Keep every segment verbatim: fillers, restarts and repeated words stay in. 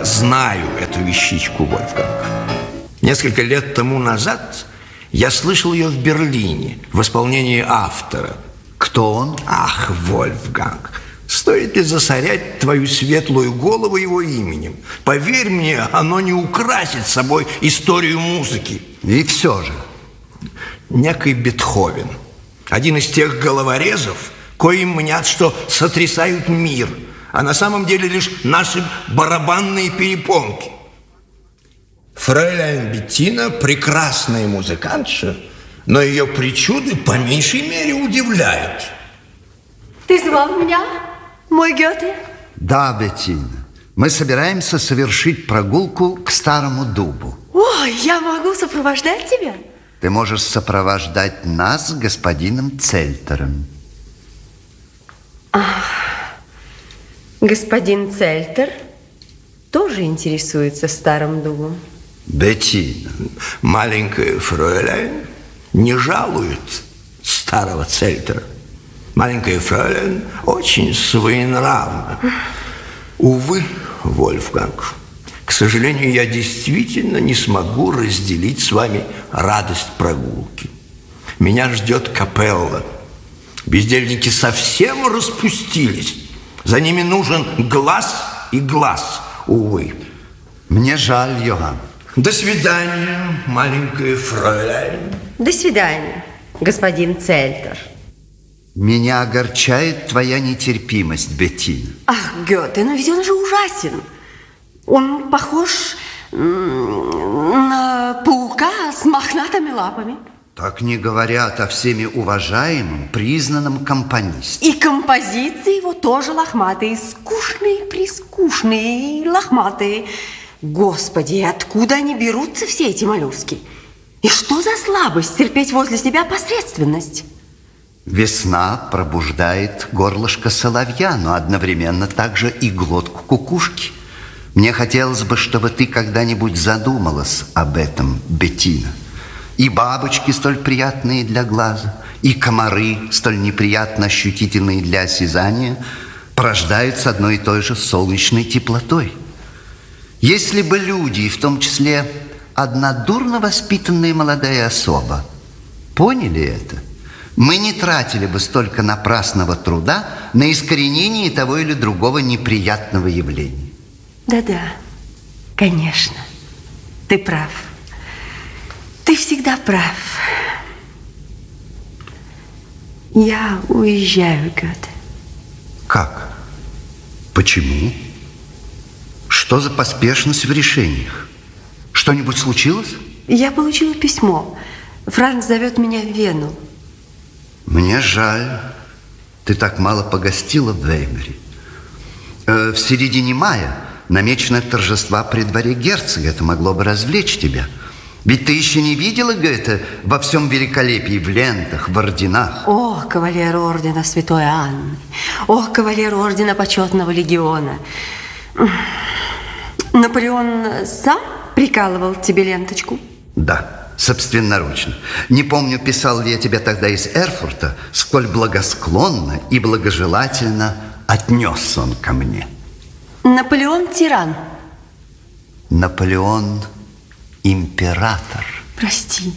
знаю эту вещичку, Вольфганг. Несколько лет тому назад я слышал ее в Берлине в исполнении автора. Кто он? Ах, Вольфганг, стоит ли засорять твою светлую голову его именем? Поверь мне, оно не украсит собой историю музыки. И все же. Некий Бетховен, один из тех головорезов, кои мнят, что сотрясают мир, а на самом деле лишь наши барабанные перепонки. Фройляйн Беттина прекрасная музыкантша, но ее причуды по меньшей мере удивляют. Ты звал меня, мой Гёте? Да, Беттина. Мы собираемся совершить прогулку к Старому Дубу. Ой, я могу сопровождать тебя? Ты можешь сопровождать нас с господином Цельтером. Ах, господин Цельтер тоже интересуется Старым Дубом. Беттина. Маленькая фройляйн не жалует старого Цельтера. Маленькая фройляйн очень своенравна. Увы, Вольфганг, к сожалению, я действительно не смогу разделить с вами радость прогулки. Меня ждет капелла. Бездельники совсем распустились. За ними нужен глаз и глаз, увы. Мне жаль, Йоганн. До свидания, маленькая фройляйн. До свидания, господин Цельтер. Меня огорчает твоя нетерпимость, Беттина. Ах, Гёте, но ведь он же ужасен. Он похож на паука с мохнатыми лапами. Так не говорят о всеми уважаемом, признанном компонисте. И композиции его тоже лохматые, скучные-прискучные и лохматые. Господи, откуда они берутся, все эти моллюски? И что за слабость терпеть возле себя посредственность? Весна пробуждает горлышко соловья, но одновременно также и глотку кукушки. Мне хотелось бы, чтобы ты когда-нибудь задумалась об этом, Беттина. И бабочки столь приятные для глаза, и комары столь неприятно ощутительные для осязания порождаются одной и той же солнечной теплотой. Если бы люди, и в том числе одна дурно воспитанная молодая особа, поняли это, мы не тратили бы столько напрасного труда на искоренение того или другого неприятного явления. Да-да, конечно, ты прав. Ты всегда прав. Я уезжаю, Гёте. Как? Почему? Что за поспешность в решениях? Что-нибудь случилось? Я получила письмо. Франц зовет меня в Вену. Мне жаль. Ты так мало погостила в Веймаре. Э, в середине мая намечено торжества при дворе герцога. Это могло бы развлечь тебя. Ведь ты еще не видела Гёте во всем великолепии, в лентах, в орденах. О, кавалер ордена Святой Анны. О, кавалер ордена Почетного легиона. Наполеон сам прикалывал тебе ленточку? Да, собственноручно. Не помню, писал ли я тебе тогда из Эрфурта, сколь благосклонно и благожелательно отнес он ко мне. Наполеон тиран. Наполеон император. Прости.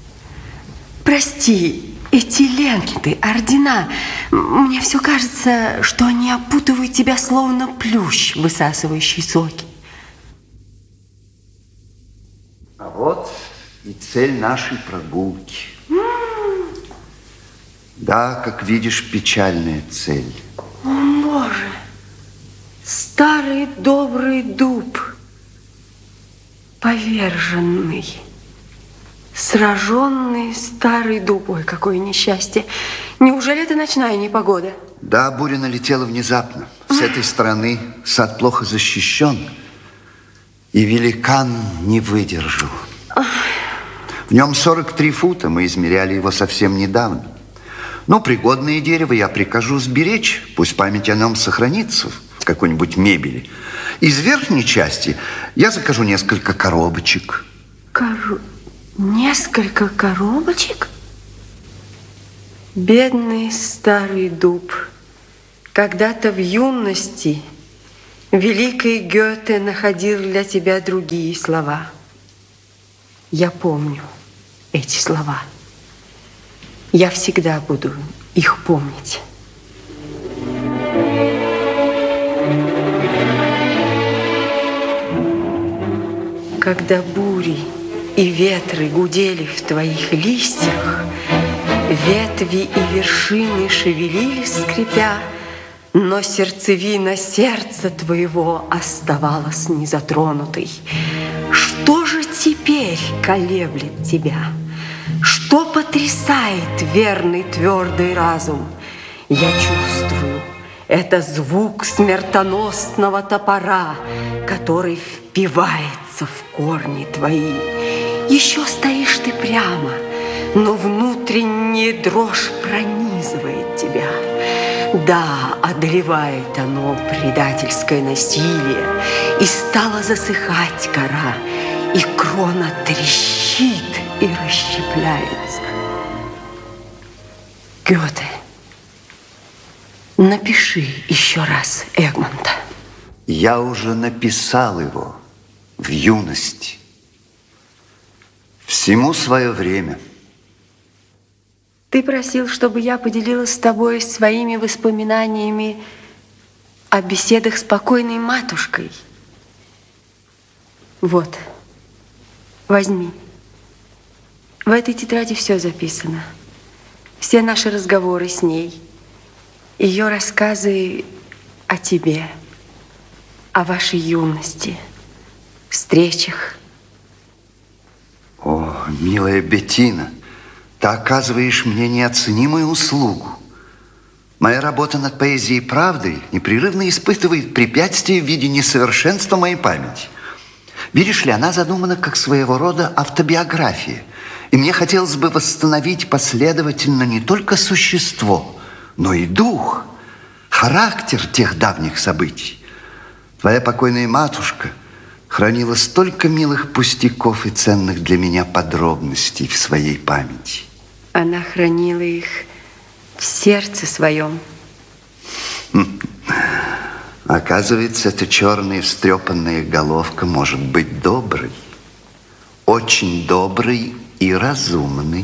Прости. Эти ленты, ордена. Мне все кажется, что они опутывают тебя словно плющ, высасывающий соки. А вот и цель нашей прогулки. Mm. Да, как видишь, печальная цель. О, Боже! Старый добрый дуб, поверженный, сраженный старый дуб. Ой, какое несчастье! Неужели это ночная непогода? Да, буря налетела внезапно. С этой стороны сад плохо защищен, и великан не выдержал. В нем сорок три фута, мы измеряли его совсем недавно. Ну, пригодное дерево я прикажу сберечь, пусть память о нем сохранится в какой-нибудь мебели. Из верхней части я закажу несколько коробочек. Кор... Несколько коробочек? Бедный старый дуб, когда-то в юности Великий Гёте находил для тебя другие слова. Я помню эти слова. Я всегда буду их помнить. Когда бури и ветры гудели в твоих листьях, ветви и вершины шевелились, скрипя, но сердцевина сердца твоего оставалась незатронутой. Что же теперь колеблет тебя? Что потрясает верный твердый разум? Я чувствую, это звук смертоносного топора, который впивается в корни твои. Еще стоишь ты прямо, но внутренняя дрожь пронизывает тебя. Да, одолевает оно предательское насилие, и стала засыхать кора, и крона трещит и расщепляется. Гёте, напиши еще раз Эгмонта. Я уже написал его в юности. Всему свое время. Ты просил, чтобы я поделилась с тобой своими воспоминаниями о беседах с покойной матушкой. Вот, возьми. В этой тетради все записано. Все наши разговоры с ней. Ее рассказы о тебе, о вашей юности, встречах. О, милая Беттина, ты оказываешь мне неоценимую услугу. Моя работа над поэзией правды непрерывно испытывает препятствия в виде несовершенства моей памяти. Видишь ли, она задумана как своего рода автобиография. И мне хотелось бы восстановить последовательно не только существо, но и дух, характер тех давних событий. Твоя покойная матушка хранила столько милых пустяков и ценных для меня подробностей в своей памяти. Она хранила их в сердце своем. Оказывается, эта черная встрепанная головка может быть доброй, очень доброй и разумной.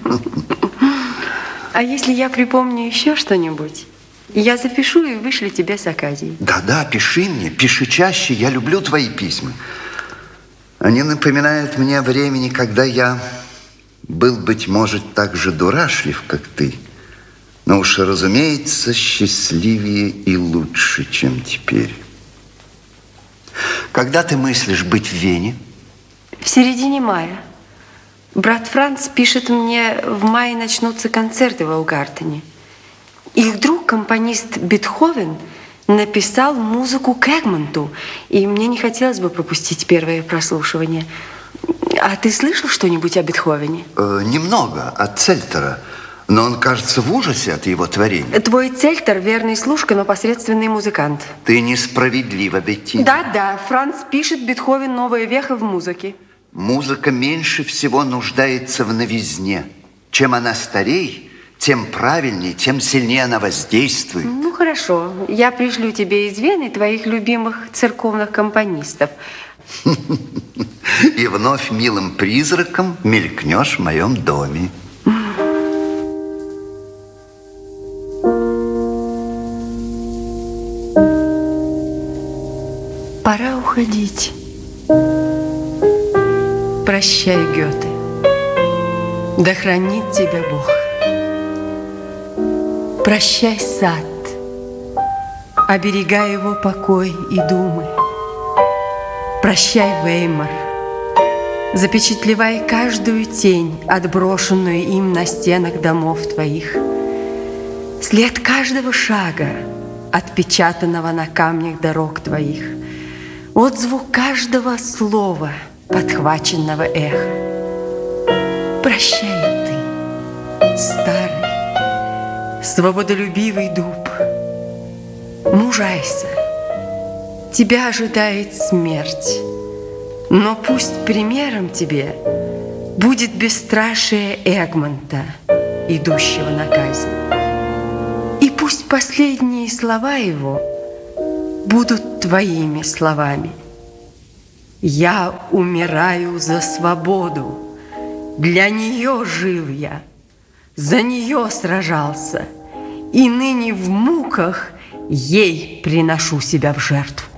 А если я припомню еще что-нибудь, я запишу и вышлю тебе с Акадией. Да-да, пиши мне, пиши чаще, я люблю твои письма. Они напоминают мне о времени, когда я был, быть может, так же дурашлив, как ты, но уж, разумеется, счастливее и лучше, чем теперь. Когда ты мыслишь быть в Вене? В середине мая. Брат Франц пишет мне, в мае начнутся концерты в Аugартене. Их друг, компонист Бетховен, написал музыку к Эгмонту, и мне не хотелось бы пропустить первое прослушивание. А ты слышал что-нибудь о Бетховене? Э, немного, от Цельтера. Но он, кажется, в ужасе от его творения. Твой Цельтер – верный служка, но посредственный музыкант. Ты несправедлива, Беттина. Да-да, Франц пишет, Бетховен – новая веха в музыке. Музыка меньше всего нуждается в новизне. Чем она старей, тем правильнее, тем сильнее она воздействует. Ну, хорошо. Я пришлю тебе из Вены твоих любимых церковных компонистов. И вновь милым призраком мелькнешь в моем доме. Пора уходить. Прощай, Гёте. Да хранит тебя Бог. Прощай, сад. Оберегай его покой и думы. Прощай, Веймар. Запечатлевай каждую тень, отброшенную им на стенах домов твоих. След каждого шага, отпечатанного на камнях дорог твоих. Отзвук каждого слова, подхваченного эхо. Прощай ты, старый, свободолюбивый дуб. Мужайся, тебя ожидает смерть, но пусть примером тебе будет бесстрашие Эгмонта, идущего на казнь. И пусть последние слова его будут твоими словами. Я умираю за свободу. Для нее жил я, за нее сражался, и ныне в муках ей приношу себя в жертву.